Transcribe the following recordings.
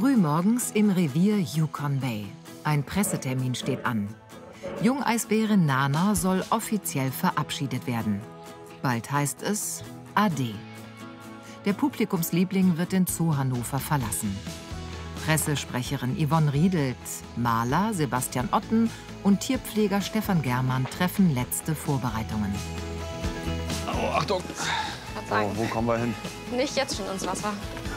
Frühmorgens im Revier Yukon Bay. Ein Pressetermin steht an. Jungeisbärin Nana soll offiziell verabschiedet werden. Bald heißt es Ade. Der Publikumsliebling wird den Zoo Hannover verlassen. Pressesprecherin Yvonne Riedelt, Maler Sebastian Otten und Tierpfleger Stefan Germann treffen letzte Vorbereitungen. Oh, Achtung! Oh, wo kommen wir hin? Nicht jetzt schon ins Wasser.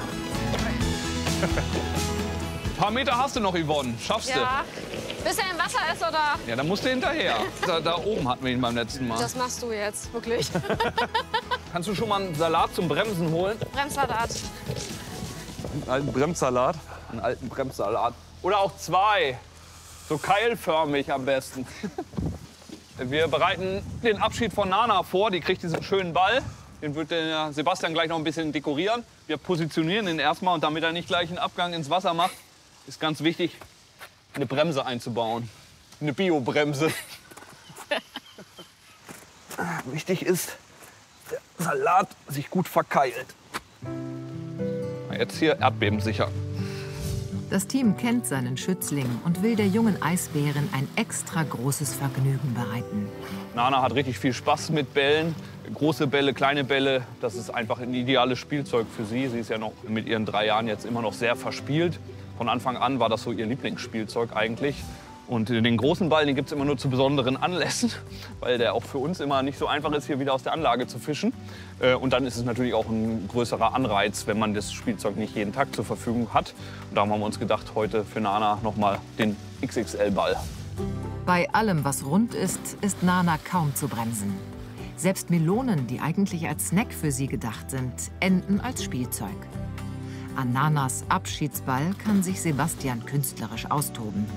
Ein paar Meter hast du noch, Yvonne. Schaffst du? Ja. Bis er im Wasser ist, oder? Ja, dann musst du hinterher. Da oben hatten wir ihn beim letzten Mal. Das machst du jetzt, wirklich. Kannst du schon mal einen Salat zum Bremsen holen? Bremssalat. Einen alten Bremssalat. Einen alten Bremssalat. Oder auch zwei. So keilförmig am besten. Wir bereiten den Abschied von Nana vor. Die kriegt diesen schönen Ball. Den wird der Sebastian gleich noch ein bisschen dekorieren. Wir positionieren ihn erstmal. Und damit er nicht gleich einen Abgang ins Wasser macht, ist ganz wichtig, eine Bremse einzubauen. Eine Biobremse. Wichtig ist, der Salat sich gut verkeilt. Jetzt hier erdbebensicher. Das Team kennt seinen Schützling und will der jungen Eisbärin ein extra großes Vergnügen bereiten. Nana hat richtig viel Spaß mit Bällen. Große Bälle, kleine Bälle, das ist einfach ein ideales Spielzeug für sie. Sie ist ja noch mit ihren 3 Jahren jetzt immer noch sehr verspielt. Von Anfang an war das so ihr Lieblingsspielzeug eigentlich. Und den großen Ball, den gibt es immer nur zu besonderen Anlässen, weil der auch für uns immer nicht so einfach ist, hier wieder aus der Anlage zu fischen. Und dann ist es natürlich auch ein größerer Anreiz, wenn man das Spielzeug nicht jeden Tag zur Verfügung hat. Und darum haben wir uns gedacht, heute für Nana noch mal den XXL-Ball. Bei allem, was rund ist, ist Nana kaum zu bremsen. Selbst Melonen, die eigentlich als Snack für sie gedacht sind, enden als Spielzeug. An Nanas Abschiedsball kann sich Sebastian künstlerisch austoben.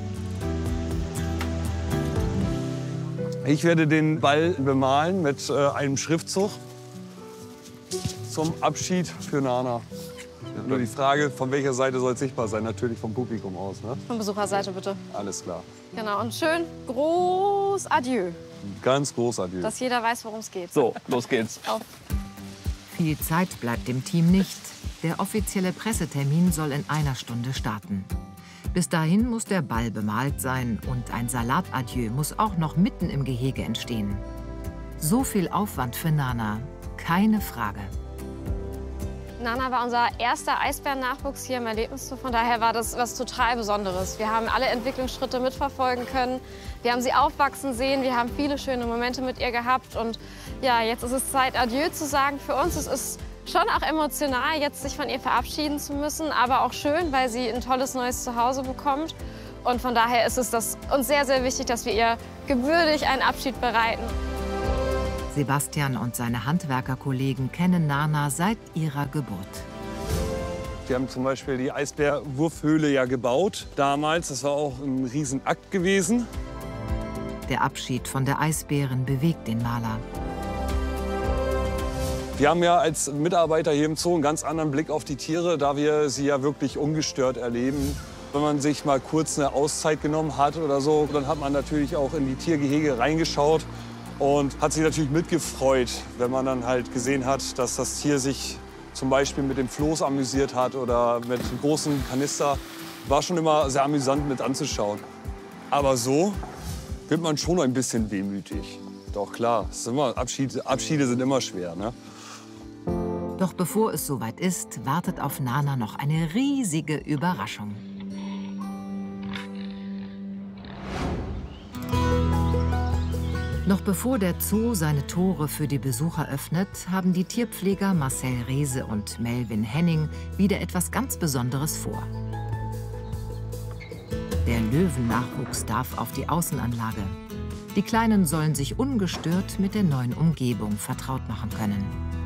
Ich werde den Ball bemalen mit einem Schriftzug zum Abschied für Nana. Nur die Frage, von welcher Seite soll es sichtbar sein? Natürlich vom Publikum aus, ne? Von Besucherseite, bitte. Alles klar. Genau, und schön groß Adieu. Ganz groß Adieu. Dass jeder weiß, worum es geht. So, los geht's. Auf. Viel Zeit bleibt dem Team nicht. Der offizielle Pressetermin soll in einer Stunde starten. Bis dahin muss der Ball bemalt sein und ein Salat-Adieu muss auch noch mitten im Gehege entstehen. So viel Aufwand für Nana, keine Frage. Nana war unser erster Eisbärennachwuchs hier im Erlebniszoo. Von daher war das was total Besonderes. Wir haben alle Entwicklungsschritte mitverfolgen können. Wir haben sie aufwachsen sehen. Wir haben viele schöne Momente mit ihr gehabt. Und ja, jetzt ist es Zeit, Adieu zu sagen. Für uns ist es schon auch emotional, jetzt sich von ihr verabschieden zu müssen. Aber auch schön, weil sie ein tolles neues Zuhause bekommt. Und von daher ist es uns sehr, sehr wichtig, dass wir ihr gebührlich einen Abschied bereiten. Sebastian und seine Handwerkerkollegen kennen Nana seit ihrer Geburt. Wir haben zum Beispiel die Eisbärwurfhöhle ja gebaut damals. Das war auch ein Riesenakt gewesen. Der Abschied von der Eisbärin bewegt den Maler. Wir haben ja als Mitarbeiter hier im Zoo einen ganz anderen Blick auf die Tiere, da wir sie ja wirklich ungestört erleben. Wenn man sich mal kurz eine Auszeit genommen hat oder so, dann hat man natürlich auch in die Tiergehege reingeschaut und hat sich natürlich mitgefreut, wenn man dann halt gesehen hat, dass das Tier sich zum Beispiel mit dem Floß amüsiert hat oder mit einem großen Kanister. War schon immer sehr amüsant mit anzuschauen. Aber so wird man schon ein bisschen wehmütig. Doch klar, es ist immer, Abschiede sind immer schwer, ne? Doch bevor es soweit ist, wartet auf Nana noch eine riesige Überraschung. Noch bevor der Zoo seine Tore für die Besucher öffnet, haben die Tierpfleger Marcel Rehse und Melvin Henning wieder etwas ganz Besonderes vor. Der Löwennachwuchs darf auf die Außenanlage. Die Kleinen sollen sich ungestört mit der neuen Umgebung vertraut machen können.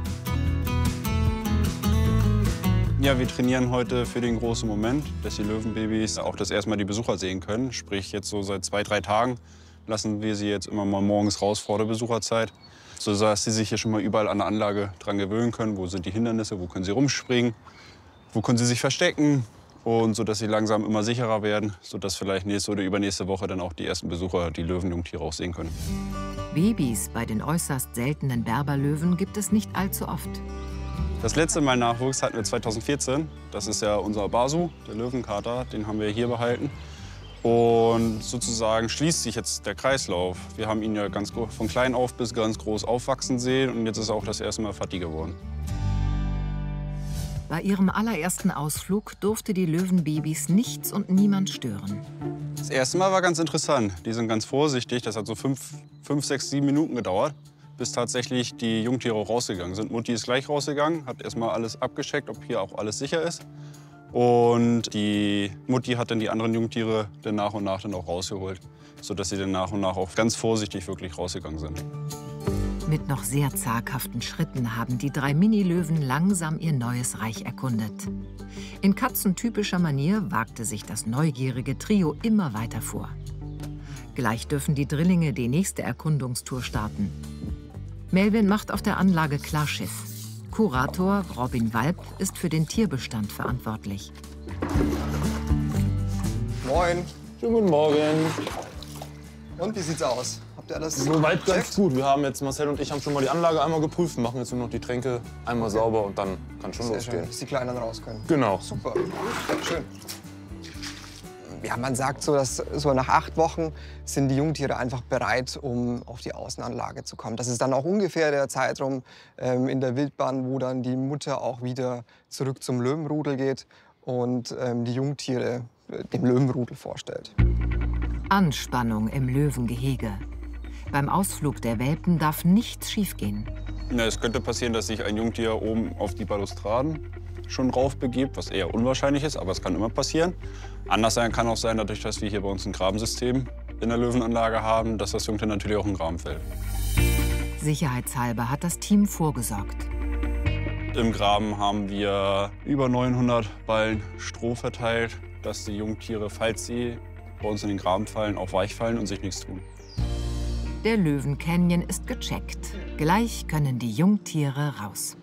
Ja, wir trainieren heute für den großen Moment, dass die Löwenbabys auch das erstmal die Besucher sehen können. Sprich, jetzt so seit 2, 3 Tagen lassen wir sie jetzt immer mal morgens raus vor der Besucherzeit, sodass sie sich hier schon mal überall an der Anlage dran gewöhnen können. Wo sind die Hindernisse, wo können sie rumspringen, wo können sie sich verstecken. Und sodass sie langsam immer sicherer werden, sodass vielleicht nächste oder übernächste Woche dann auch die ersten Besucher die Löwenjungtiere auch sehen können. Babys bei den äußerst seltenen Berberlöwen gibt es nicht allzu oft. Das letzte Mal Nachwuchs hatten wir 2014. Das ist ja unser Basu, der Löwenkater. Den haben wir hier behalten. Und sozusagen schließt sich jetzt der Kreislauf. Wir haben ihn ja von klein auf bis ganz groß aufwachsen sehen. Und jetzt ist er auch das erste Mal Vati geworden. Bei ihrem allerersten Ausflug durfte die Löwenbabys nichts und niemand stören. Das erste Mal war ganz interessant. Die sind ganz vorsichtig. Das hat so 5, 6, 7 Minuten gedauert, bis tatsächlich die Jungtiere rausgegangen sind. Mutti ist gleich rausgegangen, hat erstmal alles abgecheckt, ob hier auch alles sicher ist. Und die Mutti hat dann die anderen Jungtiere dann nach und nach dann auch rausgeholt, sodass sie dann nach und nach auch ganz vorsichtig wirklich rausgegangen sind. Mit noch sehr zaghaften Schritten haben die 3 Mini-Löwen langsam ihr neues Reich erkundet. In katzentypischer Manier wagte sich das neugierige Trio immer weiter vor. Gleich dürfen die Drillinge die nächste Erkundungstour starten. Melvin macht auf der Anlage Klarschiff. Kurator Robin Walp ist für den Tierbestand verantwortlich. Moin. Schönen guten Morgen. Und wie sieht's aus? Habt ihr alles Soweit ganz gecheckt? gut. Wir haben jetzt, Marcel und ich haben schon mal die Anlage einmal geprüft, machen jetzt nur noch die Tränke einmal sauber und dann kann schon Sehr schön, losgehen. dass die Kleinen dann raus können. Genau. Super, schön. Ja, man sagt so, dass so nach 8 Wochen sind die Jungtiere einfach bereit, um auf die Außenanlage zu kommen. Das ist dann auch ungefähr der Zeitraum in der Wildbahn, wo dann die Mutter auch wieder zurück zum Löwenrudel geht und die Jungtiere dem Löwenrudel vorstellt. Anspannung im Löwengehege. Beim Ausflug der Welpen darf nichts schiefgehen. Ja, es könnte passieren, dass sich ein Jungtier oben auf die Balustraden schon raufbegibt, was eher unwahrscheinlich ist, aber es kann immer passieren. Anders kann auch sein, dadurch, dass wir hier bei uns ein Grabensystem in der Löwenanlage haben, dass das Jungtier natürlich auch im Graben fällt. Sicherheitshalber hat das Team vorgesorgt. Im Graben haben wir über 900 Ballen Stroh verteilt, dass die Jungtiere, falls sie bei uns in den Graben fallen, auch weich fallen und sich nichts tun. Der Löwen-Canyon ist gecheckt. Gleich können die Jungtiere raus.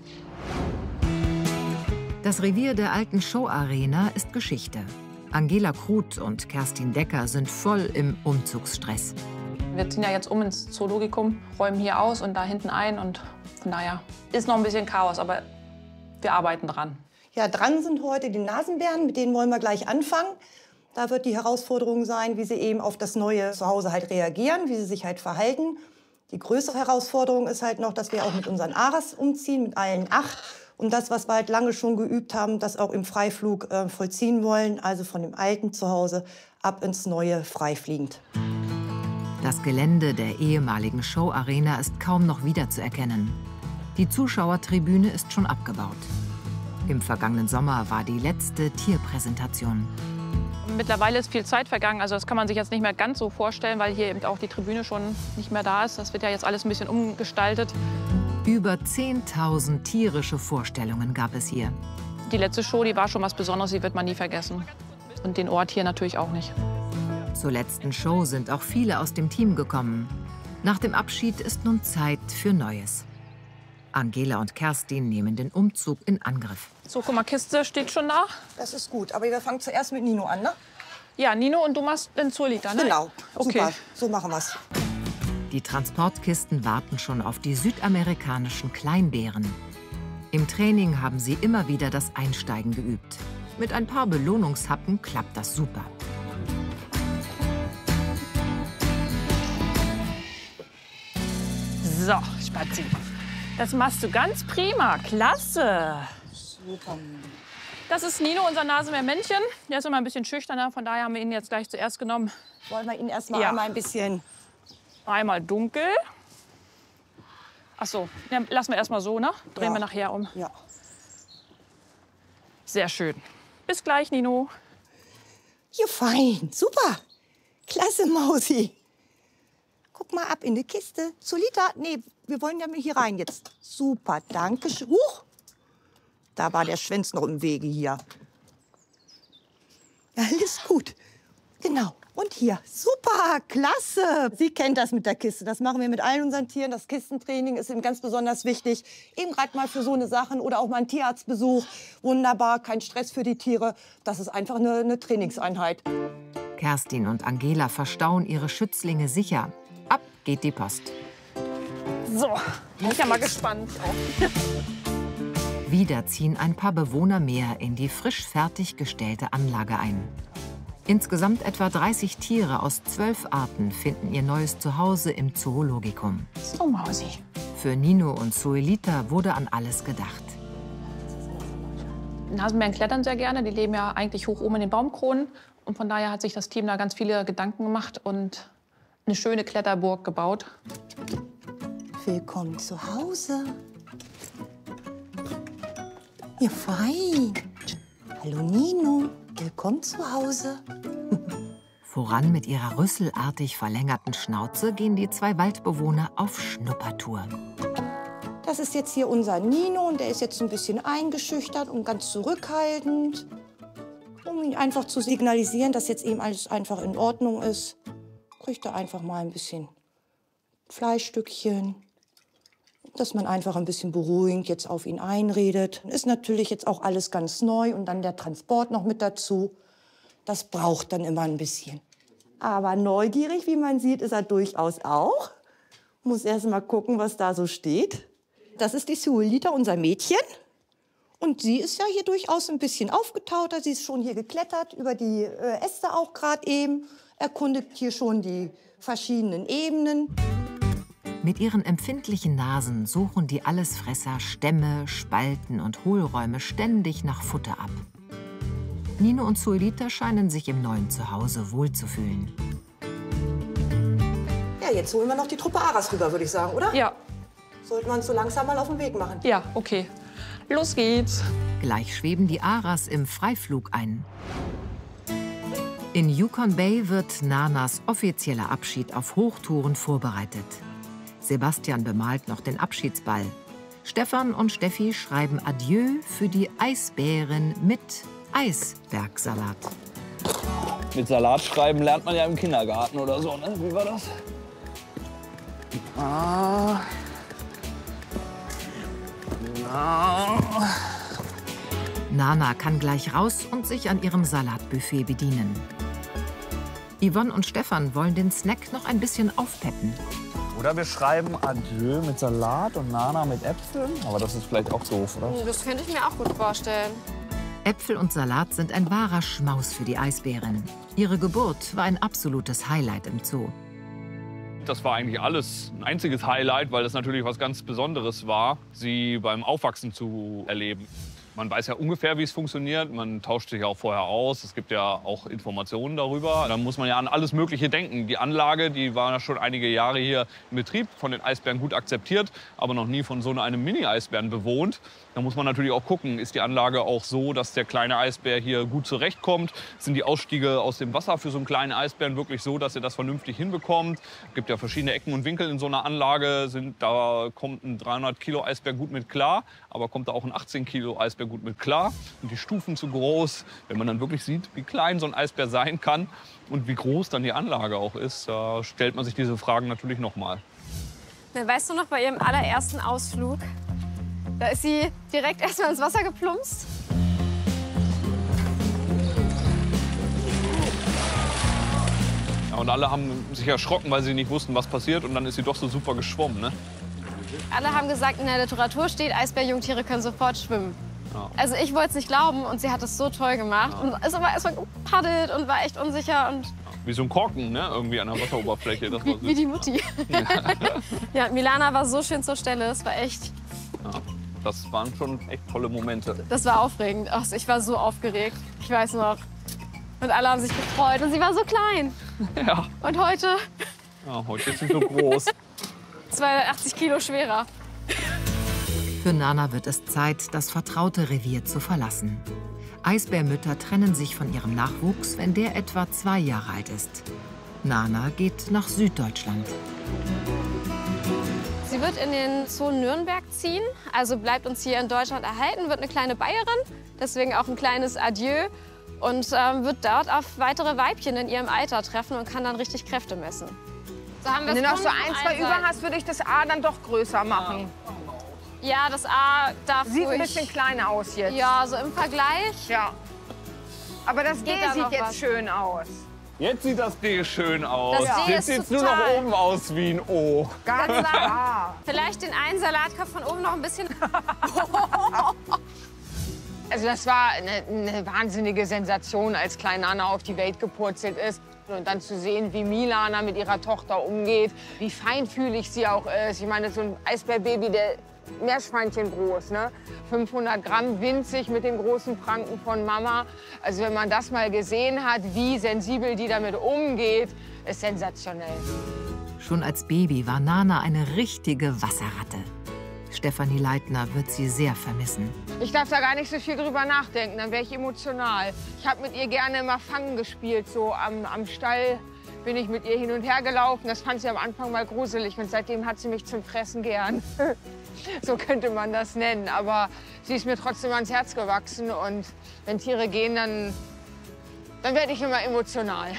Das Revier der alten Showarena ist Geschichte. Angela Kruth und Kerstin Decker sind voll im Umzugsstress. Wir ziehen ja jetzt um ins Zoologikum, räumen hier aus und da hinten ein. Und von daher ist noch ein bisschen Chaos, aber wir arbeiten dran. Ja, dran sind heute die Nasenbären, mit denen wollen wir gleich anfangen. Da wird die Herausforderung sein, wie sie eben auf das neue Zuhause halt reagieren, wie sie sich halt verhalten. Die größere Herausforderung ist halt noch, dass wir auch mit unseren Aras umziehen, mit allen 8. Und das, was wir halt lange schon geübt haben, das auch im Freiflug vollziehen wollen. Also von dem alten Zuhause ab ins neue freifliegend. Das Gelände der ehemaligen Showarena ist kaum noch wiederzuerkennen. Die Zuschauertribüne ist schon abgebaut. Im vergangenen Sommer war die letzte Tierpräsentation. Mittlerweile ist viel Zeit vergangen, also das kann man sich jetzt nicht mehr ganz so vorstellen, weil hier eben auch die Tribüne schon nicht mehr da ist. Das wird ja jetzt alles ein bisschen umgestaltet. Über 10.000 tierische Vorstellungen gab es hier. Die letzte Show, die war schon was Besonderes, die wird man nie vergessen. Und den Ort hier natürlich auch nicht. Zur letzten Show sind auch viele aus dem Team gekommen. Nach dem Abschied ist nun Zeit für Neues. Angela und Kerstin nehmen den Umzug in Angriff. So, guck mal, Kiste steht schon da. Das ist gut, aber wir fangen zuerst mit Nino an, ne? Ja, Nino, und du machst den Zooliter, ne? Genau, Okay. super, so machen wir's. Die Transportkisten warten schon auf die südamerikanischen Kleinbären. Im Training haben sie immer wieder das Einsteigen geübt. Mit ein paar Belohnungshappen klappt das super. So, Spazi. Das machst du ganz prima. Klasse. Super. Das ist Nino, unser Nasenbärmännchen. Der ist immer ein bisschen schüchterner, von daher haben wir ihn jetzt gleich zuerst genommen. Wollen wir ihn erst mal Ja. einmal ein bisschen... Einmal dunkel. Ach so, ja, lassen wir erst mal so, ne? Drehen Ja. wir nachher um. Ja. Sehr schön. Bis gleich, Nino. Ja, fein, super. Klasse, Mausi. Guck mal ab in die Kiste. Solita, nee, wir wollen ja mal hier rein jetzt. Super, danke. Huch, da war der Schwänz noch im Wege hier. Alles gut. Genau. Und hier, super, klasse. Sie kennt das mit der Kiste. Das machen wir mit allen unseren Tieren. Das Kistentraining ist ihm ganz besonders wichtig. Eben gerade mal für so eine Sachen oder auch mal einen Tierarztbesuch. Wunderbar, kein Stress für die Tiere. Das ist einfach eine Trainingseinheit. Kerstin und Angela verstauen ihre Schützlinge sicher. Ab geht die Post. So, bin ich ja mal gespannt. Wieder ziehen ein paar Bewohner mehr in die frisch fertiggestellte Anlage ein. Insgesamt etwa 30 Tiere aus 12 Arten finden ihr neues Zuhause im Zoologikum. So, Mausi. Für Nino und Zoelita wurde an alles gedacht. Nasenbären klettern sehr gerne. Die leben ja eigentlich hoch oben in den Baumkronen. Und von daher hat sich das Team da ganz viele Gedanken gemacht und eine schöne Kletterburg gebaut. Willkommen zu Hause. Ja, fein. Hallo Nino, willkommen zu Hause. Voran mit ihrer rüsselartig verlängerten Schnauze gehen die 2 Waldbewohner auf Schnuppertour. Das ist jetzt hier unser Nino und der ist jetzt ein bisschen eingeschüchtert und ganz zurückhaltend. Um ihn einfach zu signalisieren, dass jetzt eben alles einfach in Ordnung ist, kriegt er einfach mal ein bisschen Fleischstückchen. Dass man einfach ein bisschen beruhigend jetzt auf ihn einredet. Ist natürlich jetzt auch alles ganz neu und dann der Transport noch mit dazu. Das braucht dann immer ein bisschen. Aber neugierig, wie man sieht, ist er durchaus auch. Muss erst mal gucken, was da so steht. Das ist die Zoelita, unser Mädchen. Und sie ist ja hier durchaus ein bisschen aufgetauter. Sie ist schon hier geklettert, über die Äste auch gerade eben. Erkundet hier schon die verschiedenen Ebenen. Mit ihren empfindlichen Nasen suchen die Allesfresser Stämme, Spalten und Hohlräume ständig nach Futter ab. Nino und Zoelita scheinen sich im neuen Zuhause wohlzufühlen. Ja, jetzt holen wir noch die Truppe Aras rüber, würde ich sagen, oder? Ja. Sollten wir uns so langsam mal auf den Weg machen. Ja, okay. Los geht's. Gleich schweben die Aras im Freiflug ein. In Yukon Bay wird Nanas offizieller Abschied auf Hochtouren vorbereitet. Sebastian bemalt noch den Abschiedsball. Stefan und Steffi schreiben Adieu für die Eisbären mit Eisbergsalat. Mit Salat schreiben lernt man ja im Kindergarten oder so, ne? Wie war das? Ah. Nana kann gleich raus und sich an ihrem Salatbuffet bedienen. Yvonne und Stefan wollen den Snack noch ein bisschen aufpeppen. Oder wir schreiben Adieu mit Salat und Nana mit Äpfeln. Aber das ist vielleicht auch doof, oder? Das könnte ich mir auch gut vorstellen. Äpfel und Salat sind ein wahrer Schmaus für die Eisbären. Ihre Geburt war ein absolutes Highlight im Zoo. Das war eigentlich alles ein einziges Highlight, weil das natürlich was ganz Besonderes war, sie beim Aufwachsen zu erleben. Man weiß ja ungefähr, wie es funktioniert. Man tauscht sich auch vorher aus. Es gibt ja auch Informationen darüber. Da muss man ja an alles Mögliche denken. Die Anlage, die war ja schon einige Jahre hier in Betrieb, von den Eisbären gut akzeptiert, aber noch nie von so einem Mini-Eisbären bewohnt. Da muss man natürlich auch gucken, ist die Anlage auch so, dass der kleine Eisbär hier gut zurechtkommt? Sind die Ausstiege aus dem Wasser für so einen kleinen Eisbären wirklich so, dass er das vernünftig hinbekommt? Es gibt ja verschiedene Ecken und Winkel in so einer Anlage. Da kommt ein 300-Kilo-Eisbär gut mit klar, aber kommt da auch ein 18-Kilo-Eisbär gut mit klar? Sind die Stufen zu groß? Wenn man dann wirklich sieht, wie klein so ein Eisbär sein kann und wie groß dann die Anlage auch ist, da stellt man sich diese Fragen natürlich noch mal. Weißt du noch, bei ihrem allerersten Ausflug, da ist sie direkt erst mal ins Wasser geplumpst. Ja, und alle haben sich erschrocken, weil sie nicht wussten, was passiert. Und dann ist sie doch so super geschwommen, ne? Alle haben gesagt, in der Literatur steht, Eisbärjungtiere können sofort schwimmen. Ja. Also ich wollte es nicht glauben und sie hat es so toll gemacht. Ja. Und ist aber erst mal gepaddelt und war echt unsicher. Und Wie so ein Korken, ne? Irgendwie an der Wasseroberfläche. Das war wie die Mutti. Ja, Milana war so schön zur Stelle. Es war echt... Ja, das waren schon echt tolle Momente. Das war aufregend. Ach, ich war so aufgeregt. Ich weiß noch. Und alle haben sich gefreut. Und sie war so klein. Ja. Und heute Ja, heute ist sie so groß. 280 Kilo schwerer. Für Nana wird es Zeit, das vertraute Revier zu verlassen. Eisbärmütter trennen sich von ihrem Nachwuchs, wenn der etwa 2 Jahre alt ist. Nana geht nach Süddeutschland. Sie wird in den Zoo Nürnberg ziehen, also bleibt uns hier in Deutschland erhalten, wird eine kleine Bayerin, deswegen auch ein kleines Adieu und wird dort auf weitere Weibchen in ihrem Alter treffen und kann dann richtig Kräfte messen. So haben Wenn du noch so 1, 2 über hast, würde ich das A dann doch größer machen. Ja, das A darf Sieht ruhig. ein bisschen kleiner aus jetzt. Ja, so im Vergleich. Ja. Aber das G Geht da sieht noch jetzt was? schön aus. Jetzt sieht das D schön aus. Das D Jetzt ist sieht es nur noch total- oben aus wie ein O. Ganz klar. Vielleicht den einen Salatkopf von oben noch ein bisschen. Also das war eine wahnsinnige Sensation, als kleine Anna auf die Welt gepurzelt ist. Und dann zu sehen, wie Milana mit ihrer Tochter umgeht, wie feinfühlig sie auch ist. Ich meine, so ein Eisbärbaby, der Meerschweinchen groß, ne? 500 Gramm, winzig mit den großen Pranken von Mama. Also wenn man das mal gesehen hat, wie sensibel die damit umgeht, ist sensationell. Schon als Baby war Nana eine richtige Wasserratte. Stefanie Leitner wird sie sehr vermissen. Ich darf da gar nicht so viel drüber nachdenken, dann wäre ich emotional. Ich habe mit ihr gerne immer Fangen gespielt, so am Stall bin ich mit ihr hin und her gelaufen. Das fand sie am Anfang mal gruselig und seitdem hat sie mich zum Fressen gern. So könnte man das nennen, aber sie ist mir trotzdem ans Herz gewachsen und wenn Tiere gehen, dann werde ich immer emotional.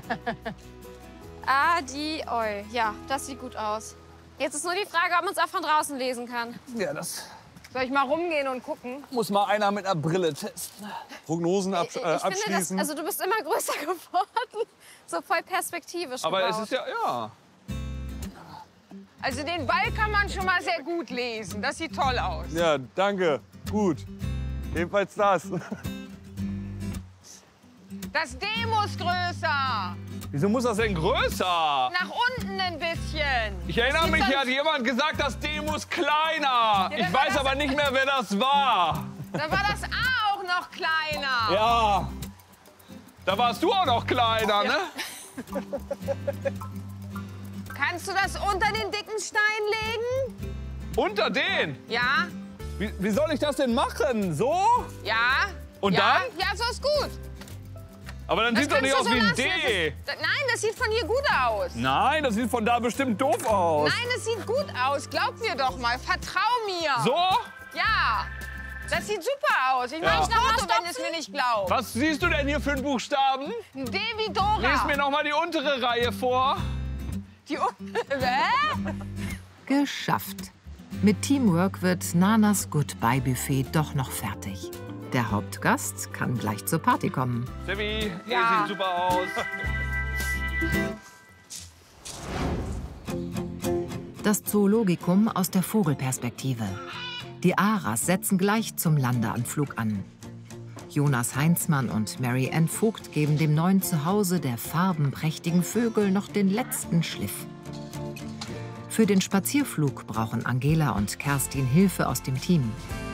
Adi, oi. Ja, das sieht gut aus. Jetzt ist nur die Frage, ob man es auch von draußen lesen kann. Ja, das Soll ich mal rumgehen und gucken? muss mal einer mit einer Brille testen. Prognosen Ich finde abschließen. das, also du bist immer größer geworden. So voll perspektivisch Aber gebaut. es ist ja. Also den Ball kann man schon mal sehr gut lesen. Das sieht toll aus. Ja, danke. Gut. Jedenfalls das. Das D muss größer. Wieso muss das denn größer? Nach unten ein bisschen. Ich erinnere mich, hier hat jemand gesagt, das D muss kleiner. dann Ich war weiß das- aber nicht mehr, wer das war. Dann war das A auch noch kleiner. Ja. Da warst du auch noch kleiner, ne? Kannst du das unter den dicken Stein legen? Unter den? Ja? Wie soll ich das denn machen? So? Ja? Und ja? dann? Ja, so ist gut. Aber dann Das sieht doch nicht kannst aus du wie ein so D. lassen. Nein, das sieht von hier gut aus. Nein, das sieht von da bestimmt doof aus. Nein, das sieht gut aus. Glaub mir doch mal. Vertrau mir. So? Ja. Das sieht super aus. Ich mache Ja. ein Foto, wenn es mir nicht glaubt. Was siehst du denn hier für einen Buchstaben? Ein D wie Dora. Lies mir noch mal die untere Reihe vor. Hä? Geschafft. Mit Teamwork wird Nanas Goodbye-Buffet doch noch fertig. Der Hauptgast kann gleich zur Party kommen. Steffi, Ja. sieht super aus. Das Zoologikum aus der Vogelperspektive. Die Aras setzen gleich zum Landeanflug an. Jonas Heinzmann und Mary Ann Vogt geben dem neuen Zuhause der farbenprächtigen Vögel noch den letzten Schliff. Für den Spazierflug brauchen Angela und Kerstin Hilfe aus dem Team.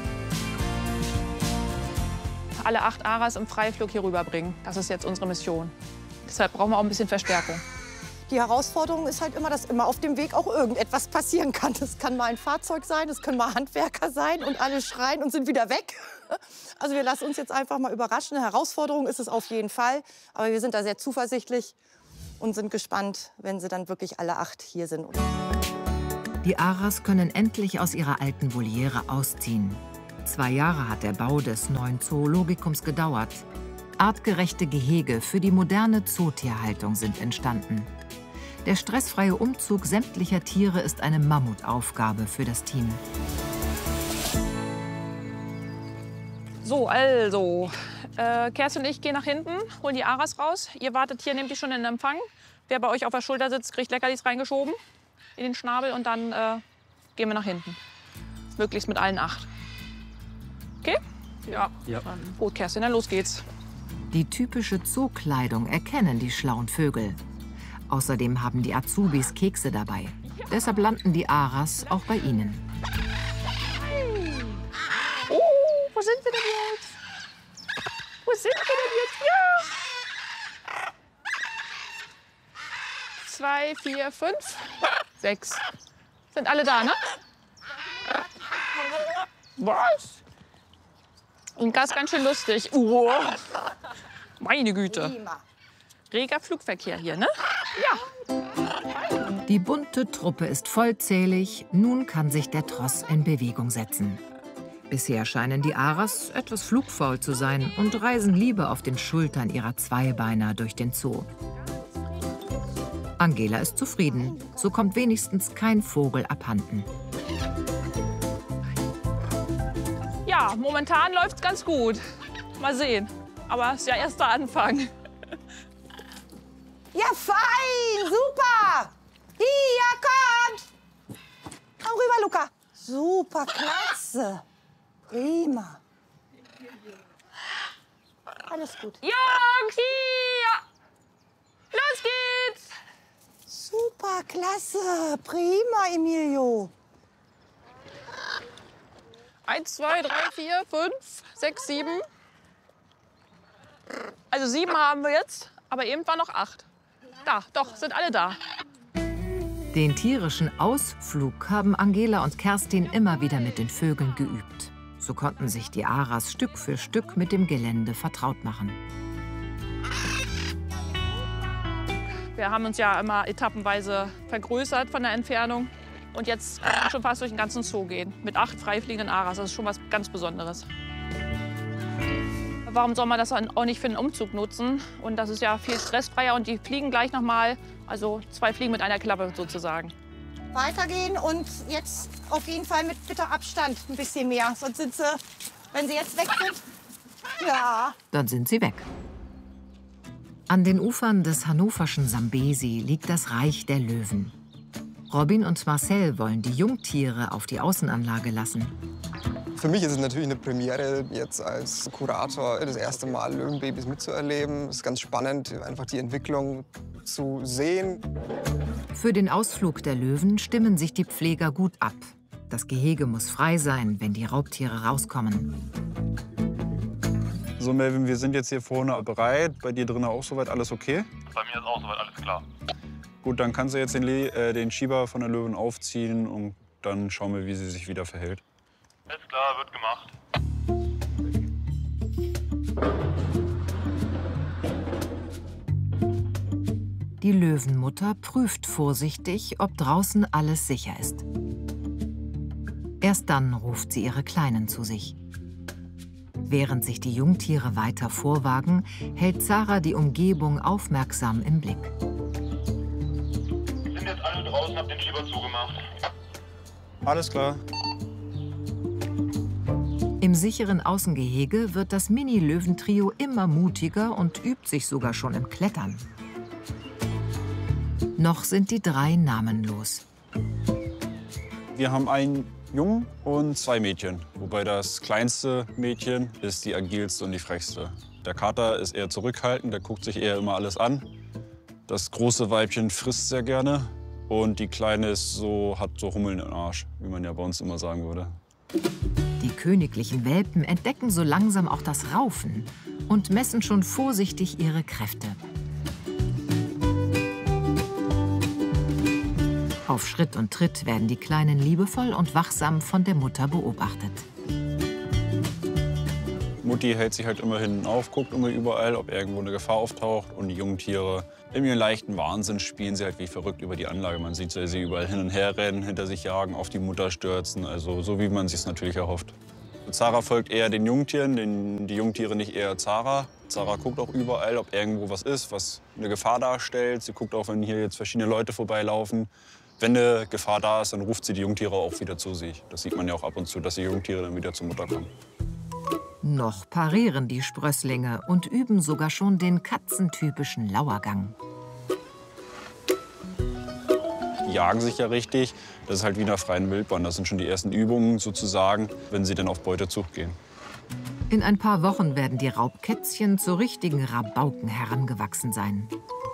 Alle 8 Aras im Freiflug hier rüberbringen. Das ist jetzt unsere Mission. Deshalb brauchen wir auch ein bisschen Verstärkung. Die Herausforderung ist halt immer, dass immer auf dem Weg auch irgendetwas passieren kann. Das kann mal ein Fahrzeug sein, das können mal Handwerker sein und alle schreien und sind wieder weg. Also wir lassen uns jetzt einfach mal überraschen. Eine Herausforderung ist es auf jeden Fall. Aber wir sind da sehr zuversichtlich und sind gespannt, wenn sie dann wirklich alle 8 hier sind. Die Aras können endlich aus ihrer alten Voliere ausziehen. 2 Jahre hat der Bau des neuen Zoologikums gedauert. Artgerechte Gehege für die moderne Zootierhaltung sind entstanden. Der stressfreie Umzug sämtlicher Tiere ist eine Mammutaufgabe für das Team. So, also, Kerstin und ich gehen nach hinten, holen die Aras raus. Ihr wartet hier, nehmt die schon in Empfang. Wer bei euch auf der Schulter sitzt, kriegt Leckerlis reingeschoben in den Schnabel und dann gehen wir nach hinten. Möglichst mit allen 8. Okay? Ja. Gut, Kerstin, dann los geht's. Die typische Zookleidung erkennen die schlauen Vögel. Außerdem haben die Azubis Kekse dabei. Deshalb landen die Aras auch bei ihnen. Oh, wo sind wir denn jetzt? Wo sind wir denn jetzt? Ja! 2, 4, 5, 6. Sind alle da, ne? Was? Und das ist ganz schön lustig. Meine Güte. Reger Flugverkehr hier, ne? Ja. Die bunte Truppe ist vollzählig. Nun kann sich der Tross in Bewegung setzen. Bisher scheinen die Aras etwas flugfaul zu sein und reisen lieber auf den Schultern ihrer Zweibeiner durch den Zoo. Angela ist zufrieden. So kommt wenigstens kein Vogel abhanden. Ja, momentan läuft's ganz gut. Mal sehen. Aber es ist ja erst der Anfang. Ja, fein, super. Hier, kommt. Komm rüber, Luca. Super, klasse. Prima. Alles gut. Jungs, hier! Los geht's! Super, klasse. Prima, Emilio. 1, 2, 3, 4, 5, 6, 7. Also 7 haben wir jetzt, aber eben waren noch 8. Da, doch, sind alle da. Den tierischen Ausflug haben Angela und Kerstin immer wieder mit den Vögeln geübt. So konnten sich die Aras Stück für Stück mit dem Gelände vertraut machen. Wir haben uns ja immer etappenweise vergrößert von der Entfernung. Und jetzt kann man schon fast durch den ganzen Zoo gehen. Mit 8 freifliegenden Aras. Das ist schon was ganz Besonderes. Warum soll man das auch nicht für einen Umzug nutzen? Und das ist ja viel stressfreier. Und die fliegen gleich noch mal. Also 2 Fliegen mit einer Klappe sozusagen. Weitergehen und jetzt auf jeden Fall mit bitte Abstand ein bisschen mehr. Sonst sind sie, wenn sie jetzt weg sind, ja. Dann sind sie weg. An den Ufern des hannoverschen Sambesi liegt das Reich der Löwen. Robin und Marcel wollen die Jungtiere auf die Außenanlage lassen. Für mich ist es natürlich eine Premiere, jetzt als Kurator das erste Mal Löwenbabys mitzuerleben. Es ist ganz spannend, einfach die Entwicklung zu sehen. Für den Ausflug der Löwen stimmen sich die Pfleger gut ab. Das Gehege muss frei sein, wenn die Raubtiere rauskommen. So, Melvin, wir sind jetzt hier vorne bereit. Bei dir drinnen auch soweit alles okay? Bei mir ist auch soweit alles klar. Gut, dann kannst du jetzt den Schieber von der Löwen aufziehen und dann schauen wir, wie sie sich wieder verhält. Alles klar, wird gemacht. Die Löwenmutter prüft vorsichtig, ob draußen alles sicher ist. Erst dann ruft sie ihre Kleinen zu sich. Während sich die Jungtiere weiter vorwagen, hält Zara die Umgebung aufmerksam im Blick. Sind jetzt alle draußen, hab den Schieber zugemacht. Alles klar. Im sicheren Außengehege wird das Mini-Löwentrio immer mutiger und übt sich sogar schon im Klettern. Noch sind die 3 namenlos. Wir haben einen Jungen und 2 Mädchen. Wobei das kleinste Mädchen ist die agilste und die frechste. Der Kater ist eher zurückhaltend, der guckt sich eher immer alles an. Das große Weibchen frisst sehr gerne. Und die Kleine ist hat so Hummeln im Arsch, wie man ja bei uns immer sagen würde. Die königlichen Welpen entdecken so langsam auch das Raufen und messen schon vorsichtig ihre Kräfte. Auf Schritt und Tritt werden die Kleinen liebevoll und wachsam von der Mutter beobachtet. Mutti hält sich halt immer hinten auf, guckt immer überall, ob irgendwo eine Gefahr auftaucht. Und die Jungtiere, in ihrem leichten Wahnsinn, spielen sie halt wie verrückt über die Anlage. Man sieht sie überall hin und her rennen, hinter sich jagen, auf die Mutter stürzen. Also so, wie man sich natürlich erhofft. Zara folgt eher den Jungtieren, die Jungtiere nicht eher Zara. Zara guckt auch überall, ob irgendwo was ist, was eine Gefahr darstellt. Sie guckt auch, wenn hier jetzt verschiedene Leute vorbeilaufen. Wenn eine Gefahr da ist, dann ruft sie die Jungtiere auch wieder zu sich. Das sieht man ja auch ab und zu, dass die Jungtiere dann wieder zur Mutter kommen. Noch parieren die Sprösslinge und üben sogar schon den katzentypischen Lauergang. Die jagen sich ja richtig. Das ist halt wie in der freien Wildbahn. Das sind schon die ersten Übungen sozusagen, wenn sie dann auf Beutezucht gehen. In ein paar Wochen werden die Raubkätzchen zu richtigen Rabauken herangewachsen sein.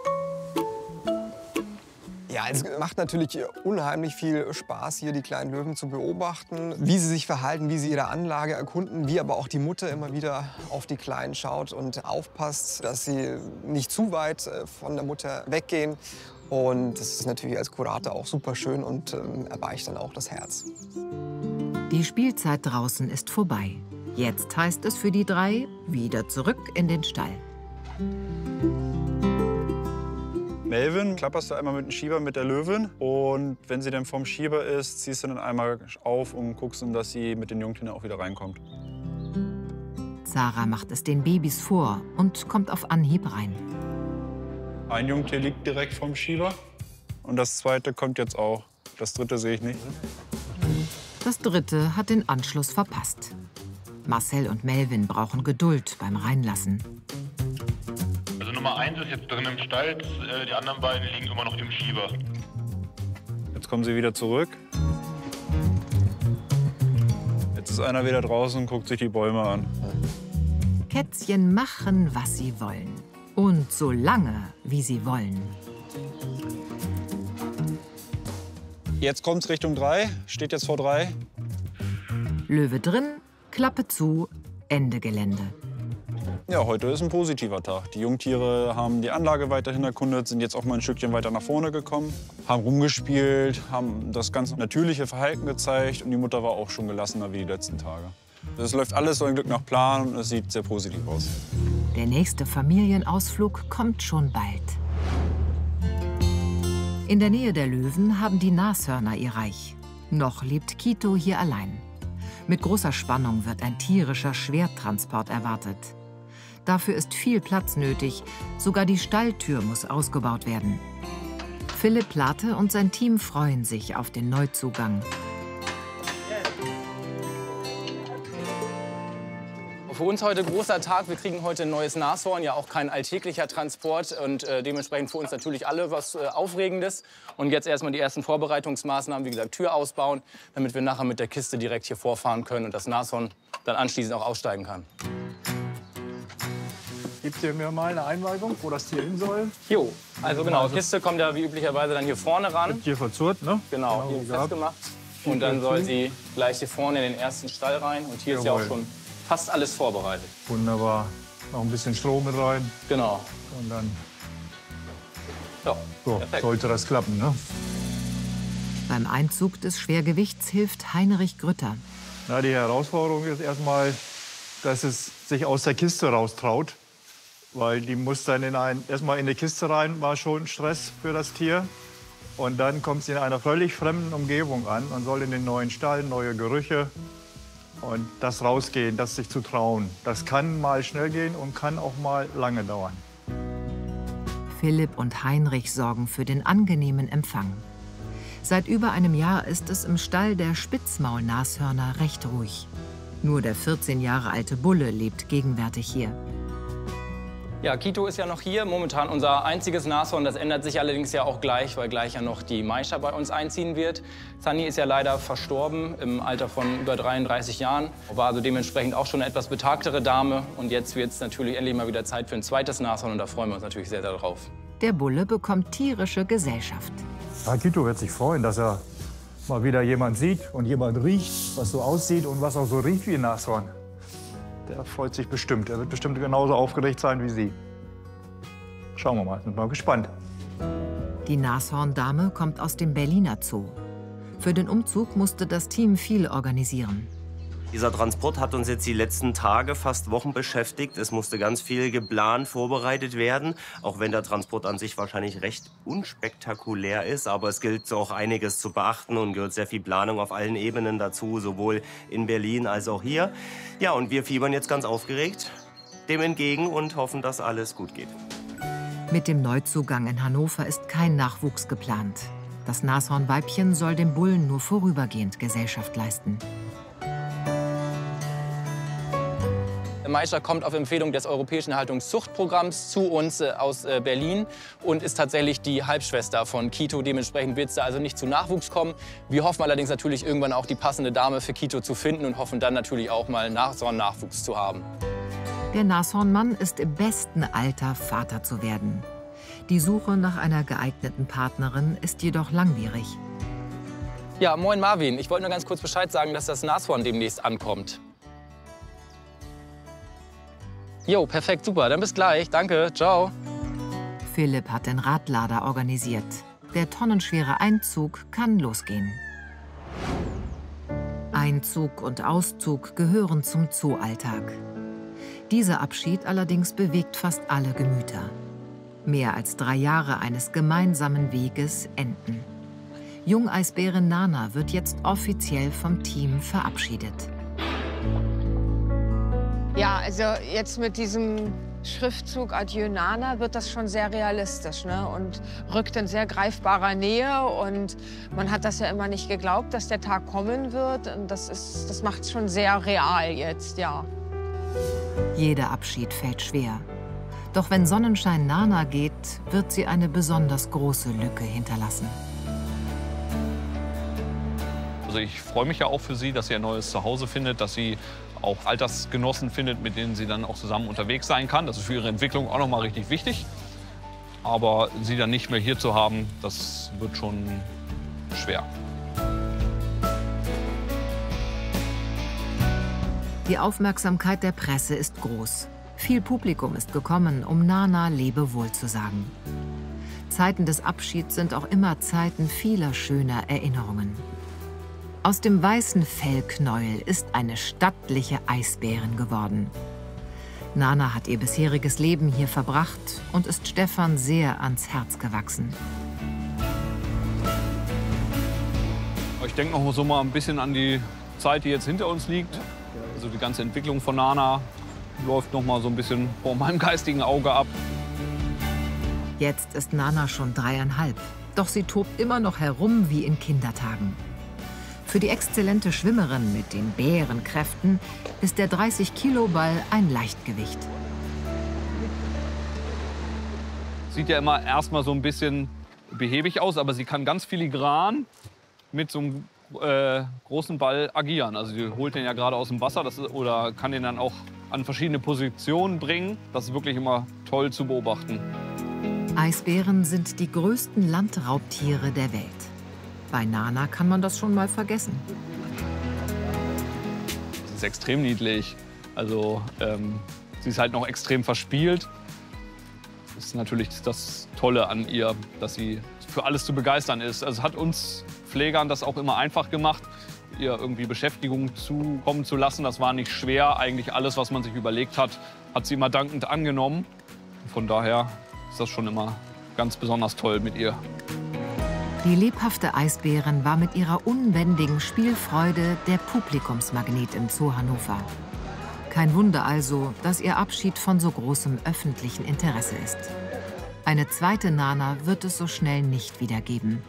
Ja, es macht natürlich unheimlich viel Spaß, hier die kleinen Löwen zu beobachten, wie sie sich verhalten, wie sie ihre Anlage erkunden, wie aber auch die Mutter immer wieder auf die Kleinen schaut und aufpasst, dass sie nicht zu weit von der Mutter weggehen. Und das ist natürlich als Kurator auch super schön und erweicht dann auch das Herz. Die Spielzeit draußen ist vorbei. Jetzt heißt es für die 3 wieder zurück in den Stall. Melvin, klapperst du einmal mit dem Schieber mit der Löwin. Und wenn sie dann vom Schieber ist, ziehst du dann einmal auf und guckst, dass sie mit den Jungtieren auch wieder reinkommt. Zara macht es den Babys vor und kommt auf Anhieb rein. Ein Jungtier liegt direkt vom Schieber und das zweite kommt jetzt auch. Das dritte sehe ich nicht. Das dritte hat den Anschluss verpasst. Marcel und Melvin brauchen Geduld beim Reinlassen. Also Nummer 1 ist jetzt drin im Stall, die anderen beiden liegen immer noch im Schieber. Jetzt kommen sie wieder zurück. Jetzt ist einer wieder draußen und guckt sich die Bäume an. Kätzchen machen, was sie wollen. Und so lange, wie sie wollen. Jetzt kommt es Richtung 3, steht jetzt vor 3. Löwe drin, Klappe zu, Ende Gelände. Ja, heute ist ein positiver Tag. Die Jungtiere haben die Anlage weiterhin erkundet, sind jetzt auch mal ein Stückchen weiter nach vorne gekommen, haben rumgespielt, haben das ganz natürliche Verhalten gezeigt und die Mutter war auch schon gelassener wie die letzten Tage. Es läuft alles so ein Glück nach Plan und es sieht sehr positiv aus. Der nächste Familienausflug kommt schon bald. In der Nähe der Löwen haben die Nashörner ihr Reich. Noch lebt Quito hier allein. Mit großer Spannung wird ein tierischer Schwerttransport erwartet. Dafür ist viel Platz nötig, sogar die Stalltür muss ausgebaut werden. Philipp Plate und sein Team freuen sich auf den Neuzugang. Für uns heute großer Tag. Wir kriegen heute ein neues Nashorn, ja auch kein alltäglicher Transport und dementsprechend für uns natürlich alle was Aufregendes. Und jetzt erstmal die ersten Vorbereitungsmaßnahmen, wie gesagt, Tür ausbauen, damit wir nachher mit der Kiste direkt hier vorfahren können und das Nashorn dann anschließend auch aussteigen kann. Gebt ihr mir mal eine Einweisung, wo das Tier hin soll? Jo, also genau, Kiste kommt ja wie üblicherweise dann hier vorne ran. Wird hier verzurrt, ne? Genau, hier festgemacht. Und dann soll sie gleich hier vorne in den ersten Stall rein. Und hier ist ja auch schon fast alles vorbereitet. Wunderbar. Noch ein bisschen Stroh mit rein. Genau. Und dann ja, so, sollte das klappen, ne? Beim Einzug des Schwergewichts hilft Heinrich Grütter. Na, die Herausforderung ist erstmal, dass es sich aus der Kiste raustraut. Weil die muss dann erstmal in die Kiste rein, war schon Stress für das Tier. Und dann kommt sie in einer völlig fremden Umgebung an und soll in den neuen Stall, neue Gerüche. Und das rausgehen, das sich zu trauen, das kann mal schnell gehen und kann auch mal lange dauern. Philipp und Heinrich sorgen für den angenehmen Empfang. Seit über einem Jahr ist es im Stall der Spitzmaulnashörner recht ruhig. Nur der 14 Jahre alte Bulle lebt gegenwärtig hier. Ja, Quito ist ja noch hier, momentan unser einziges Nashorn. Das ändert sich allerdings ja auch gleich, weil gleich ja noch die Maisha bei uns einziehen wird. Sunny ist ja leider verstorben im Alter von über 33 Jahren. War also dementsprechend auch schon eine etwas betagtere Dame. Und jetzt wird es natürlich endlich mal wieder Zeit für ein zweites Nashorn. Und da freuen wir uns natürlich sehr darauf. Der Bulle bekommt tierische Gesellschaft. Ja, Quito wird sich freuen, dass er mal wieder jemand sieht und jemand riecht, was so aussieht und was auch so riecht wie ein Nashorn. Der freut sich bestimmt. Er wird bestimmt genauso aufgeregt sein wie Sie. Schauen wir mal, sind mal gespannt. Die Nashorndame kommt aus dem Berliner Zoo. Für den Umzug musste das Team viel organisieren. Dieser Transport hat uns jetzt die letzten Tage, fast Wochen beschäftigt. Es musste ganz viel geplant, vorbereitet werden. Auch wenn der Transport an sich wahrscheinlich recht unspektakulär ist. Aber es gilt auch einiges zu beachten und gehört sehr viel Planung auf allen Ebenen dazu. Sowohl in Berlin als auch hier. Ja, und wir fiebern jetzt ganz aufgeregt dem entgegen und hoffen, dass alles gut geht. Mit dem Neuzugang in Hannover ist kein Nachwuchs geplant. Das Nashornweibchen soll dem Bullen nur vorübergehend Gesellschaft leisten. Maisha kommt auf Empfehlung des Europäischen Haltungszuchtprogramms zu uns aus Berlin und ist tatsächlich die Halbschwester von Quito. Dementsprechend wird es da also nicht zu Nachwuchs kommen. Wir hoffen allerdings natürlich irgendwann auch die passende Dame für Quito zu finden und hoffen dann natürlich auch mal Nashorn-Nachwuchs zu haben. Der Nashornmann ist im besten Alter, Vater zu werden. Die Suche nach einer geeigneten Partnerin ist jedoch langwierig. Ja, moin Marvin. Ich wollte nur ganz kurz Bescheid sagen, dass das Nashorn demnächst ankommt. Jo, perfekt, super. Dann bis gleich. Danke, ciao. Philipp hat den Radlader organisiert. Der tonnenschwere Einzug kann losgehen. Einzug und Auszug gehören zum Zooalltag. Dieser Abschied allerdings bewegt fast alle Gemüter. Mehr als 3 Jahre eines gemeinsamen Weges enden. Jungeisbärin Nana wird jetzt offiziell vom Team verabschiedet. Ja, also jetzt mit diesem Schriftzug Adieu Nana wird das schon sehr realistisch, ne? Und rückt in sehr greifbarer Nähe. Und man hat das ja immer nicht geglaubt, dass der Tag kommen wird. Und das macht es schon sehr real jetzt, ja. Jeder Abschied fällt schwer. Doch wenn Sonnenschein Nana geht, wird sie eine besonders große Lücke hinterlassen. Also ich freue mich ja auch für sie, dass sie ein neues Zuhause findet, dass sie auch Altersgenossen findet, mit denen sie dann auch zusammen unterwegs sein kann. Das ist für ihre Entwicklung auch noch mal richtig wichtig. Aber sie dann nicht mehr hier zu haben, das wird schon schwer. Die Aufmerksamkeit der Presse ist groß. Viel Publikum ist gekommen, um Nana Lebewohl zu sagen. Zeiten des Abschieds sind auch immer Zeiten vieler schöner Erinnerungen. Aus dem weißen Fellknäuel ist eine stattliche Eisbärin geworden. Nana hat ihr bisheriges Leben hier verbracht und ist Stefan sehr ans Herz gewachsen. Ich denke noch so mal ein bisschen an die Zeit, die jetzt hinter uns liegt. Also die ganze Entwicklung von Nana läuft noch mal so ein bisschen vor meinem geistigen Auge ab. Jetzt ist Nana schon 3,5. Doch sie tobt immer noch herum wie in Kindertagen. Für die exzellente Schwimmerin mit den Bärenkräften ist der 30-Kilo-Ball ein Leichtgewicht. Sieht ja immer erstmal so ein bisschen behäbig aus, aber sie kann ganz filigran mit so einem großen Ball agieren. Also sie holt den ja gerade aus dem Wasser oder kann den dann auch an verschiedene Positionen bringen. Das ist wirklich immer toll zu beobachten. Eisbären sind die größten Landraubtiere der Welt. Bei Nana kann man das schon mal vergessen. Sie ist extrem niedlich. Also sie ist halt noch extrem verspielt. Das ist natürlich das Tolle an ihr, dass sie für alles zu begeistern ist. Also es hat uns Pflegern das auch immer einfach gemacht, ihr irgendwie Beschäftigung zukommen zu lassen. Das war nicht schwer. Eigentlich alles, was man sich überlegt hat, hat sie immer dankend angenommen. Von daher ist das schon immer ganz besonders toll mit ihr. Die lebhafte Eisbärin war mit ihrer unbändigen Spielfreude der Publikumsmagnet im Zoo Hannover. Kein Wunder also, dass ihr Abschied von so großem öffentlichen Interesse ist. Eine zweite Nana wird es so schnell nicht wieder geben.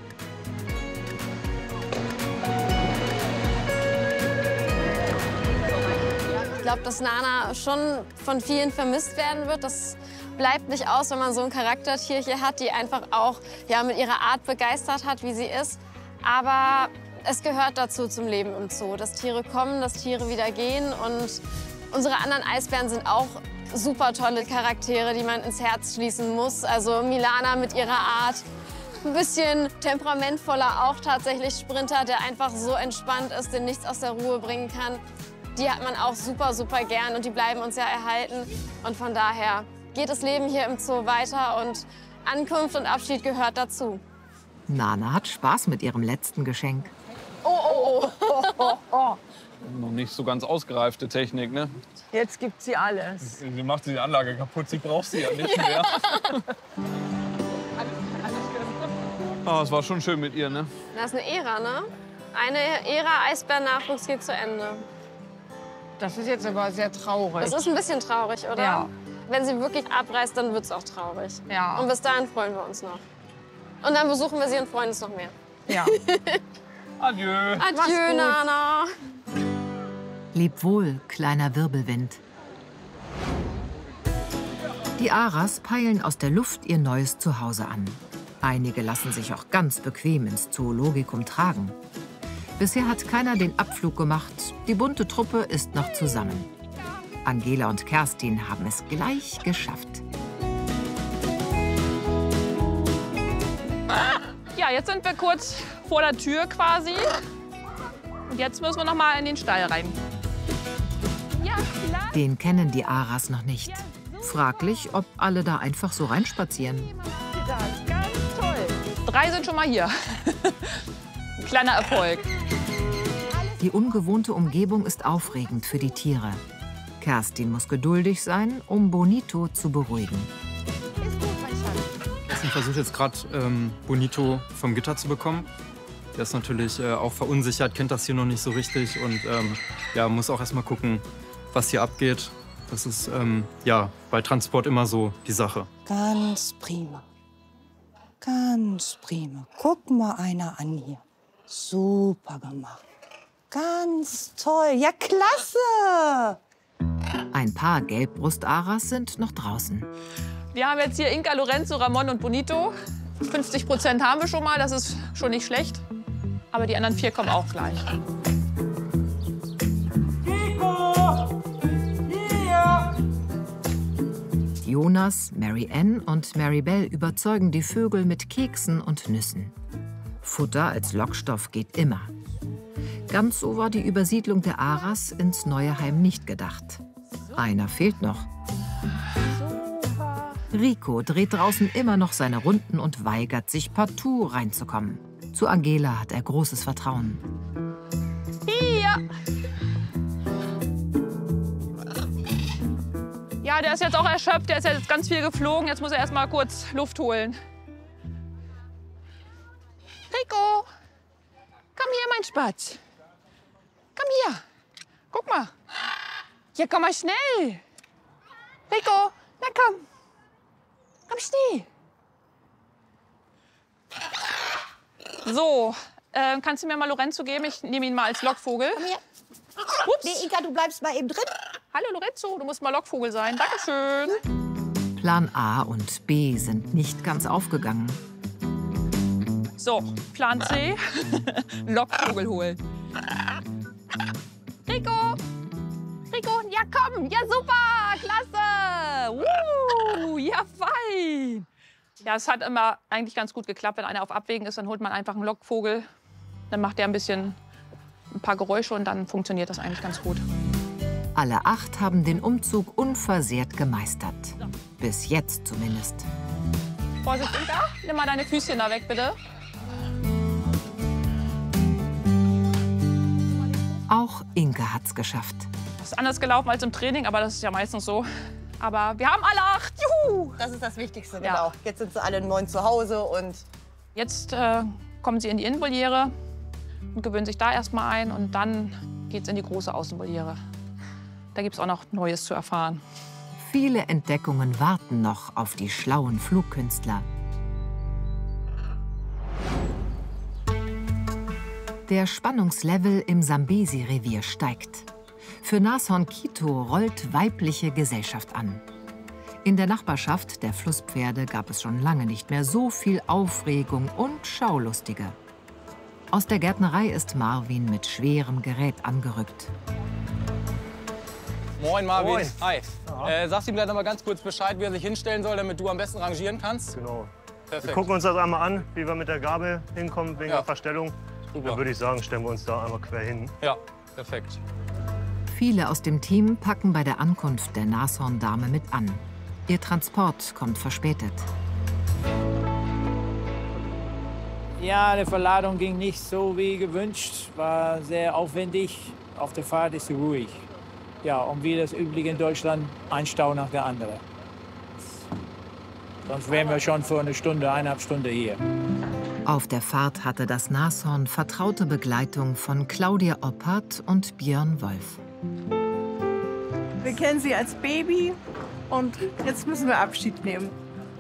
Ich glaube, dass Nana schon von vielen vermisst werden wird. Das bleibt nicht aus, wenn man so ein Charaktertier hier hat, die einfach auch mit ihrer Art begeistert hat, wie sie ist. Aber es gehört dazu zum Leben im Zoo, dass Tiere kommen, dass Tiere wieder gehen. Und unsere anderen Eisbären sind auch super tolle Charaktere, die man ins Herz schließen muss. Also Milana mit ihrer Art, ein bisschen temperamentvoller auch tatsächlich Sprinter, der einfach so entspannt ist, den nichts aus der Ruhe bringen kann. Die hat man auch super, super gern und die bleiben uns ja erhalten. Und von daher geht das Leben hier im Zoo weiter und Ankunft und Abschied gehört dazu. Nana hat Spaß mit ihrem letzten Geschenk. Oh. Noch nicht so ganz ausgereifte Technik, ne? Jetzt gibt sie alles. Sie macht die Anlage kaputt, sie braucht sie ja nicht mehr. Es war schon schön mit ihr, ne? Das ist eine Ära, ne? Eine Ära Eisbärnachwuchs geht zu Ende. Das ist jetzt aber sehr traurig. Das ist ein bisschen traurig, oder? Ja. Wenn sie wirklich abreißt, dann wird es auch traurig. Ja. Und bis dahin freuen wir uns noch. Und dann besuchen wir sie und freuen uns noch mehr. Ja. Adieu. Adieu, Nana. Leb wohl, kleiner Wirbelwind. Die Aras peilen aus der Luft ihr neues Zuhause an. Einige lassen sich auch ganz bequem ins Zoologikum tragen. Bisher hat keiner den Abflug gemacht. Die bunte Truppe ist noch zusammen. Angela und Kerstin haben es gleich geschafft. Ja, jetzt sind wir kurz vor der Tür quasi. Und jetzt müssen wir noch mal in den Stall rein. Ja, klar. Den kennen die Aras noch nicht. Fraglich, ob alle da einfach so reinspazieren. Ganz toll. 3 sind schon mal hier. Kleiner Erfolg. Die ungewohnte Umgebung ist aufregend für die Tiere. Kerstin muss geduldig sein, um Bonito zu beruhigen. Ich versuche jetzt gerade Bonito vom Gitter zu bekommen. Der ist natürlich auch verunsichert, kennt das hier noch nicht so richtig und ja, muss auch erst mal gucken, was hier abgeht. Das ist ja bei Transport immer so die Sache. Ganz prima. Ganz prima. Guck mal einer an hier. Super gemacht. Ganz toll. Ja, klasse. Ein paar Gelbbrustaras sind noch draußen. Wir haben jetzt hier Inka, Lorenzo, Ramon und Bonito. 50% haben wir schon mal, das ist schon nicht schlecht. Aber die anderen 4 kommen auch gleich. Jonas, Mary Ann und Mary Bell überzeugen die Vögel mit Keksen und Nüssen. Futter als Lockstoff geht immer. Ganz so war die Übersiedlung der Aras ins neue Heim nicht gedacht. Einer fehlt noch. Rico dreht draußen immer noch seine Runden und weigert sich partout reinzukommen. Zu Angela hat er großes Vertrauen. Hier! Ja, der ist jetzt auch erschöpft, der ist jetzt ganz viel geflogen. Jetzt muss er erst mal kurz Luft holen. Rico, komm hier, mein Spatz. Komm hier. Guck mal. Hier, komm mal schnell. Rico, na komm. Komm schnell. So, kannst du mir mal Lorenzo geben? Ich nehme ihn mal als Lockvogel. Komm her. Ups. Nee, Inka, du bleibst mal eben drin. Hallo Lorenzo, du musst mal Lockvogel sein. Dankeschön. Plan A und B sind nicht ganz aufgegangen. So, Plan C. Lockvogel holen. Rico! Rico, ja komm! Ja super! Klasse! Ja fein! Ja, es hat immer eigentlich ganz gut geklappt. Wenn einer auf Abwägen ist, dann holt man einfach einen Lockvogel. Dann macht der ein paar Geräusche und dann funktioniert das eigentlich ganz gut. Alle 8 haben den Umzug unversehrt gemeistert. Bis jetzt zumindest. Vorsicht, Inka. Nimm mal deine Füßchen da weg, bitte. Auch Inka hat's geschafft. Das ist anders gelaufen als im Training, aber das ist ja meistens so. Aber wir haben alle 8. Juhu! Das ist das Wichtigste, Ja. genau. Jetzt sind sie alle 9 zu Hause und Jetzt kommen sie in die Innenvoliere und gewöhnen sich da erstmal ein. Und dann geht's in die große Außenvoliere. Da gibt's auch noch Neues zu erfahren. Viele Entdeckungen warten noch auf die schlauen Flugkünstler. Der Spannungslevel im Sambesi-Revier steigt. Für Nashorn Kito rollt weibliche Gesellschaft an. In der Nachbarschaft der Flusspferde gab es schon lange nicht mehr so viel Aufregung und Schaulustige. Aus der Gärtnerei ist Marvin mit schwerem Gerät angerückt. Moin Marvin. Moin. Hi. Sagst ihm gleich noch mal ganz kurz Bescheid, wie er sich hinstellen soll, damit du am besten rangieren kannst? Genau. Perfekt. Wir gucken uns das einmal an, wie wir mit der Gabel hinkommen wegen der Verstellung. Super. Dann würde ich sagen, stellen wir uns da einmal quer hin. Ja, perfekt. Viele aus dem Team packen bei der Ankunft der Nashorndame mit an. Ihr Transport kommt verspätet. Ja, die Verladung ging nicht so wie gewünscht, war sehr aufwendig. Auf der Fahrt ist sie ruhig. Ja, und wie das üblich in Deutschland, ein Stau nach der anderen. Sonst wären wir schon vor einer Stunde, 1,5 Stunden hier. Auf der Fahrt hatte das Nashorn vertraute Begleitung von Claudia Oppert und Björn Wolf. Wir kennen sie als Baby und jetzt müssen wir Abschied nehmen.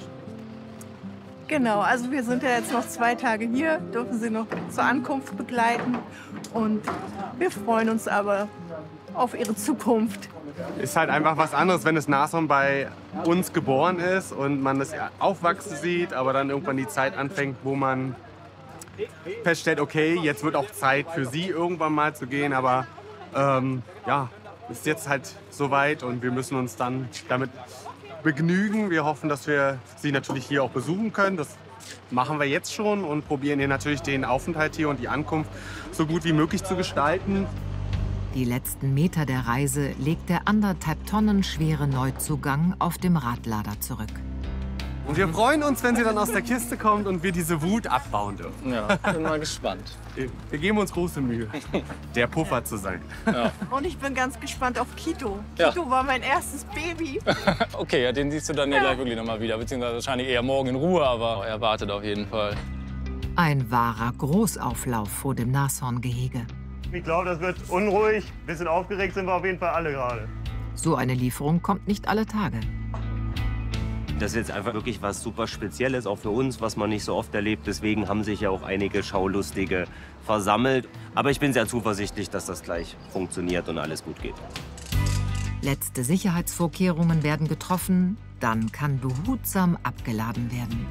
Genau, also wir sind ja jetzt noch 2 Tage hier, dürfen sie noch zur Ankunft begleiten und wir freuen uns aber auf ihre Zukunft. Ist halt einfach was anderes, wenn das Nashorn bei uns geboren ist und man das aufwachsen sieht, aber dann irgendwann die Zeit anfängt, wo man feststellt, okay, jetzt wird auch Zeit für sie irgendwann mal zu gehen, aber ja, ist jetzt halt soweit und wir müssen uns dann damit begnügen. Wir hoffen, dass wir sie natürlich hier auch besuchen können. Das machen wir jetzt schon und probieren hier natürlich den Aufenthalt hier und die Ankunft so gut wie möglich zu gestalten. Die letzten Meter der Reise legt der 1,5 Tonnen schwere Neuzugang auf dem Radlader zurück. Und wir freuen uns, wenn sie dann aus der Kiste kommt und wir diese Wut abbauen dürfen. Ja, bin mal gespannt. Wir geben uns große Mühe, der Puffer zu sein. Ja. Und ich bin ganz gespannt auf Kito. Ja. Kito war mein erstes Baby. Okay, ja, den siehst du dann ja gleich wirklich noch mal wieder. Beziehungsweise wahrscheinlich eher morgen in Ruhe, aber er wartet auf jeden Fall. Ein wahrer Großauflauf vor dem Nashorngehege. Ich glaube, das wird unruhig. Ein bisschen aufgeregt sind wir auf jeden Fall alle gerade. So eine Lieferung kommt nicht alle Tage. Das ist jetzt einfach wirklich was super Spezielles, auch für uns, was man nicht so oft erlebt. Deswegen haben sich ja auch einige Schaulustige versammelt. Aber ich bin sehr zuversichtlich, dass das gleich funktioniert und alles gut geht. Letzte Sicherheitsvorkehrungen werden getroffen, dann kann behutsam abgeladen werden.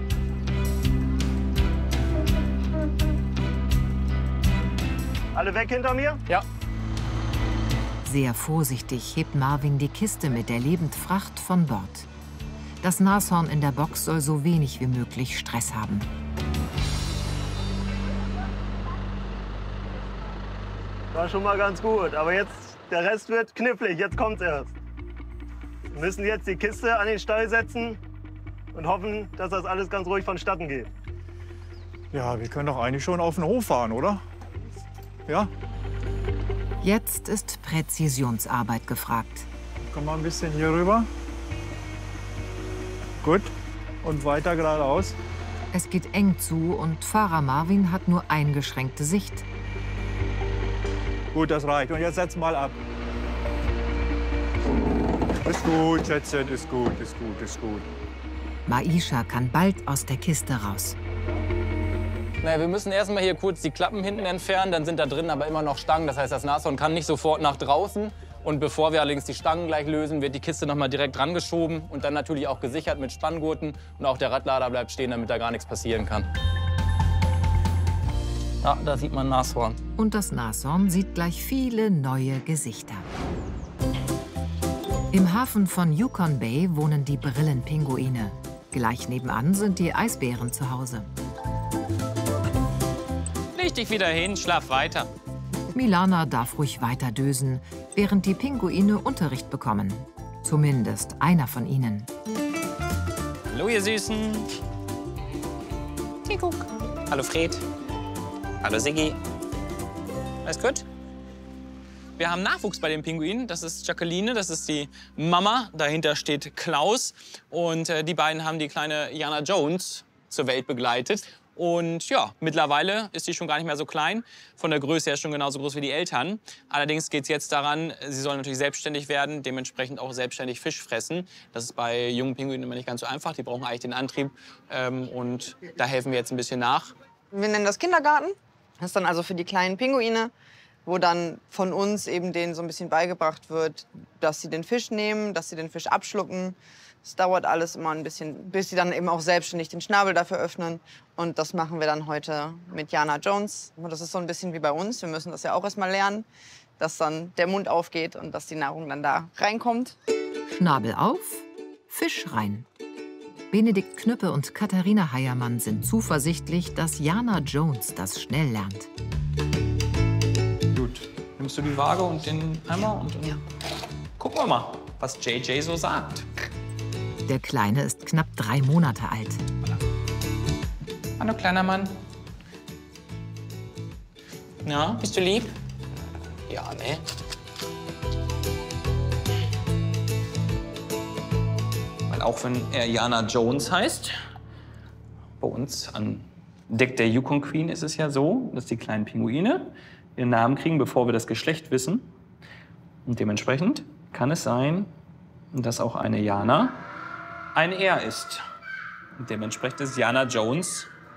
Alle weg hinter mir? Ja. Sehr vorsichtig hebt Marvin die Kiste mit der Lebendfracht von Bord. Das Nashorn in der Box soll so wenig wie möglich Stress haben. War schon mal ganz gut, aber jetzt, der Rest wird knifflig, jetzt kommt's erst. Wir müssen jetzt die Kiste an den Stall setzen und hoffen, dass das alles ganz ruhig vonstatten geht. Ja, wir können doch eigentlich schon auf den Hof fahren, oder? Ja? Jetzt ist Präzisionsarbeit gefragt. Komm mal ein bisschen hier rüber. Gut. Und weiter geradeaus. Es geht eng zu und Fahrer Marvin hat nur eingeschränkte Sicht. Gut, das reicht. Und jetzt setz mal ab. Ist gut, Schätzchen, ist gut, ist gut, ist gut. Maisha kann bald aus der Kiste raus. Naja, wir müssen erstmal hier kurz die Klappen hinten entfernen, dann sind da drin aber immer noch Stangen. Das heißt, das Nashorn kann nicht sofort nach draußen. Und bevor wir allerdings die Stangen gleich lösen, wird die Kiste noch mal direkt rangeschoben und dann natürlich auch gesichert mit Spanngurten. Und auch der Radlader bleibt stehen, damit da gar nichts passieren kann. Ja, da sieht man Nashorn. Und das Nashorn sieht gleich viele neue Gesichter. Im Hafen von Yukon Bay wohnen die Brillenpinguine. Gleich nebenan sind die Eisbären zu Hause. Leg dich wieder hin, schlaf weiter. Milana darf ruhig weiter dösen, während die Pinguine Unterricht bekommen. Zumindest einer von ihnen. Hallo, ihr Süßen. Kuckuck. Hallo, Fred. Hallo, Siggi. Alles gut? Wir haben Nachwuchs bei den Pinguinen. Das ist Jacqueline, das ist die Mama. Dahinter steht Klaus. Und die beiden haben die kleine Jana Jones zur Welt begleitet. Und ja, mittlerweile ist sie schon gar nicht mehr so klein. Von der Größe her schon genauso groß wie die Eltern. Allerdings geht es jetzt daran, sie soll natürlich selbstständig werden, dementsprechend auch selbstständig Fisch fressen. Das ist bei jungen Pinguinen immer nicht ganz so einfach. Die brauchen eigentlich den Antrieb. Und da helfen wir jetzt ein bisschen nach. Wir nennen das Kindergarten. Das ist dann also für die kleinen Pinguine, wo dann von uns eben denen so ein bisschen beigebracht wird, dass sie den Fisch nehmen, dass sie den Fisch abschlucken. Es dauert alles immer ein bisschen, bis sie dann eben auch selbstständig den Schnabel dafür öffnen. Und das machen wir dann heute mit Jana Jones. Und das ist so ein bisschen wie bei uns. Wir müssen das ja auch erst mal lernen, dass dann der Mund aufgeht und dass die Nahrung dann da reinkommt. Schnabel auf, Fisch rein. Benedikt Knüppe und Katharina Heiermann sind zuversichtlich, dass Jana Jones das schnell lernt. Gut. Nimmst du die Waage und den Eimer? Und ja. Gucken wir mal, was JJ so sagt. Der Kleine ist knapp 3 Monate alt. Hallo, kleiner Mann. Na, bist du lieb? Ja, ne? Weil auch wenn er Jana Jones heißt, bei uns an Deck der Yukon Queen ist es ja so, dass die kleinen Pinguine ihren Namen kriegen, bevor wir das Geschlecht wissen. Und dementsprechend kann es sein, dass auch eine Jana ein Er ist. Und dementsprechend ist Jana Jones